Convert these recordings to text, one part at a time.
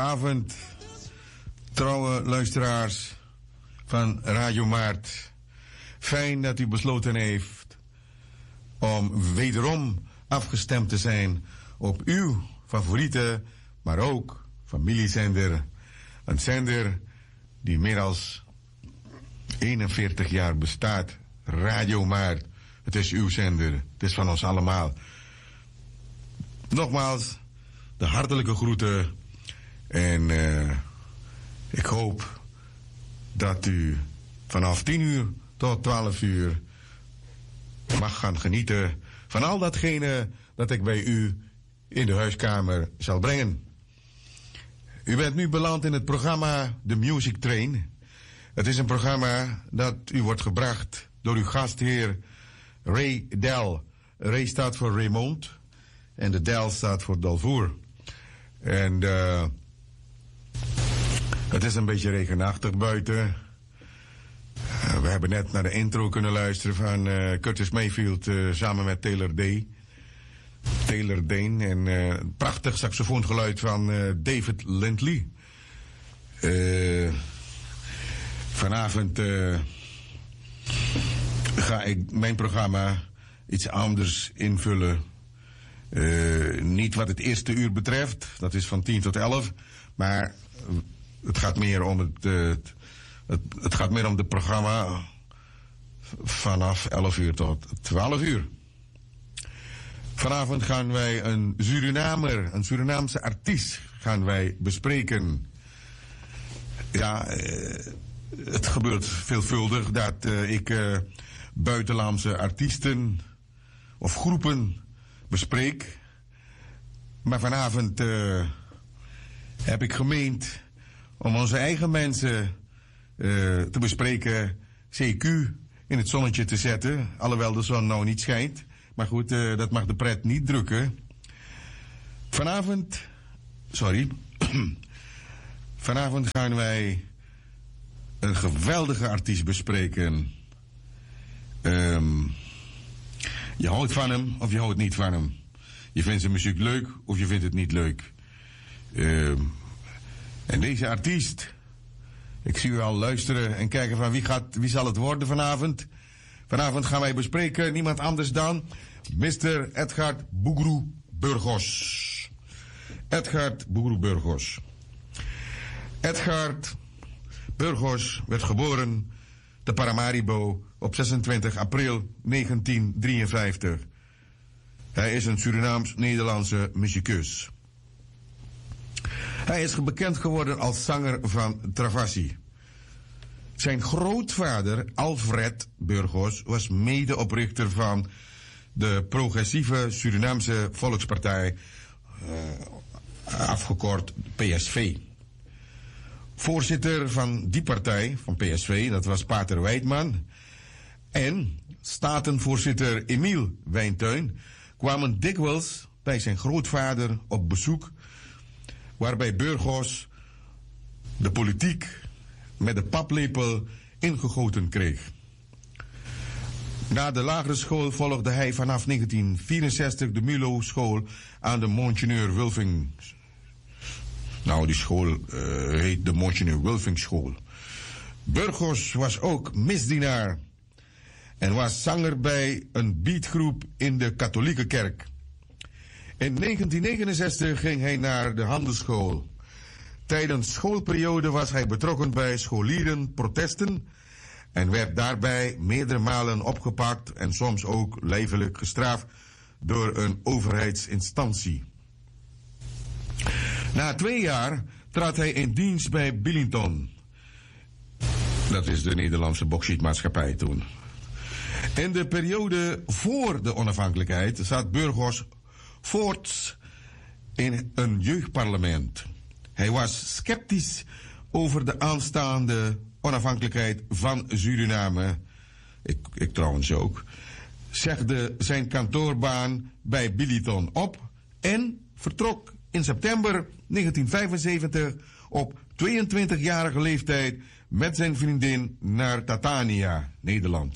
avond, trouwe luisteraars van Radio Maart. Fijn dat u besloten heeft om wederom afgestemd te zijn op uw favoriete, maar ook familiezender. Een zender die meer dan 41 jaar bestaat. Radio Maart. Het is uw zender. Het is van ons allemaal. Nogmaals, de hartelijke groeten. En ik hoop dat u vanaf 10 uur tot 12 uur mag gaan genieten van al datgene dat ik bij u in de huiskamer zal brengen. U bent nu beland in het programma The Music Train. Het is een programma dat u wordt gebracht door uw gastheer Ray Del. Ray staat voor Raymond en de Del staat voor Dalvoer. En het is een beetje regenachtig buiten. We hebben net naar de intro kunnen luisteren van Curtis Mayfield samen met Taylor Dane en een prachtig saxofoongeluid van David Lindley. Vanavond ga ik mijn programma iets anders invullen. Niet wat het eerste uur betreft, dat is van 10 tot 11, maar het gaat meer om het gaat meer om het programma vanaf 11 uur tot 12 uur. Vanavond gaan wij een Surinaamse artiest gaan wij bespreken. Ja, het gebeurt veelvuldig dat ik buitenlandse artiesten of groepen bespreek. Maar vanavond heb ik gemeend om onze eigen mensen te bespreken, CQ in het zonnetje te zetten. Alhoewel de zon nou niet schijnt. Maar goed, dat mag de pret niet drukken. Vanavond gaan wij een geweldige artiest bespreken. Je houdt van hem of je houdt niet van hem. Je vindt zijn muziek leuk of je vindt het niet leuk. En deze artiest, ik zie u al luisteren en kijken van wie zal het worden vanavond. Vanavond gaan wij bespreken niemand anders dan Mr. Edgard Bougrou Burgos. Edgard Bougrou Burgos. Edgard Burgos werd geboren te Paramaribo op 26 april 1953. Hij is een Surinaams-Nederlandse muzikus. Hij is bekend geworden als zanger van Travassie. Zijn grootvader, Alfred Burgos, was medeoprichter van de progressieve Surinaamse Volkspartij, afgekort PSV. Voorzitter van die partij, van PSV, dat was Pater Weidman, en statenvoorzitter Emiel Wijntuin kwamen dikwijls bij zijn grootvader op bezoek, waarbij Burgos de politiek met de paplepel ingegoten kreeg. Na de lagere school volgde hij vanaf 1964 de Milo-school aan de Monseigneur Wilfing. Nou, die school heet de Monseigneur Wilfing School. Burgos was ook misdienaar en was zanger bij een beatgroep in de katholieke kerk. In 1969 ging hij naar de handelsschool. Tijdens schoolperiode was hij betrokken bij scholierenprotesten en werd daarbij meerdere malen opgepakt en soms ook lijfelijk gestraft door een overheidsinstantie. Na 2 jaar trad hij in dienst bij Billington. Dat is de Nederlandse bauxietmaatschappij toen. In de periode voor de onafhankelijkheid zat Burgos voorts in een jeugdparlement. Hij was sceptisch over de aanstaande onafhankelijkheid van Suriname. Ik trouwens ook. Zegde zijn kantoorbaan bij Billington op en vertrok in september 1975 op 22-jarige leeftijd met zijn vriendin naar Tatania, Nederland.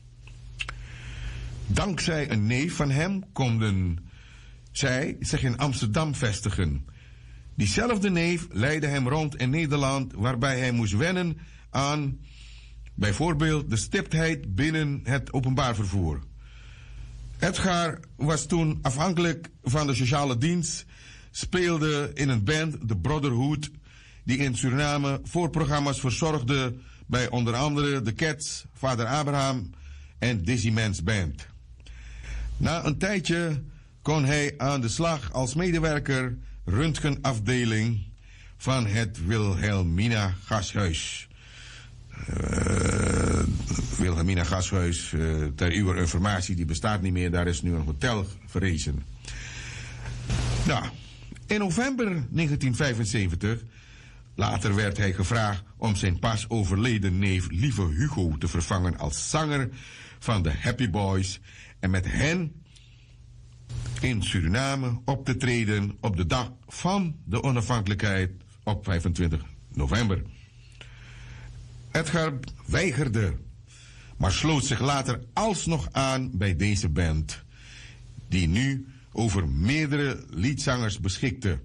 Dankzij een neef van hem konden zij zich in Amsterdam vestigen. Diezelfde neef leidde hem rond in Nederland, waarbij hij moest wennen aan bijvoorbeeld de stiptheid binnen het openbaar vervoer. Edgar was toen afhankelijk van de sociale dienst, speelde in een band, de Brotherhood, die in Suriname voorprogramma's verzorgde bij onder andere The Cats, Vader Abraham en Dizzy Man's Band. Na een tijdje kon hij aan de slag als medewerker röntgenafdeling van het Wilhelmina Gashuis. Wilhelmina Gashuis, ter uw informatie, die bestaat niet meer. Daar is nu een hotel verrezen. Nou, in november 1975, later werd hij gevraagd om zijn pas overleden neef Lieve Hugo te vervangen als zanger van de Happy Boys en met hen in Suriname op te treden op de dag van de onafhankelijkheid op 25 november. Edgar weigerde, maar sloot zich later alsnog aan bij deze band, die nu over meerdere liedzangers beschikte.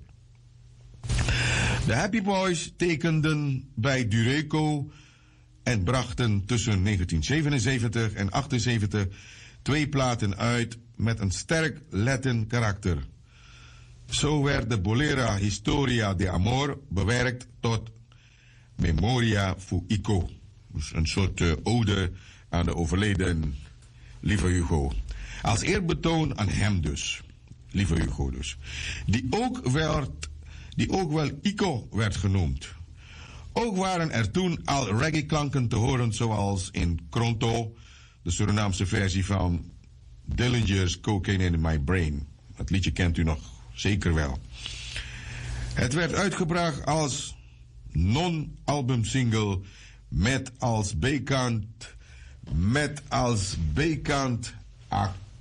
De Happy Boys tekenden bij Dureco en brachten tussen 1977 en 1978 2 platen uit met een sterk Latin karakter. Zo werd de Bolera Historia de Amor bewerkt tot Memoria fu Ico. Dus een soort ode aan de overleden Lieve Hugo. Als eerbetoon aan hem dus. Lieve Hugo dus. Die ook wel Ico werd genoemd. Ook waren er toen al reggae-klanken te horen, zoals in Kronto, de Surinaamse versie van Dillinger's Cocaine in My Brain. Dat liedje kent u nog zeker wel. Het werd uitgebracht als non-albumsingle met als B-kant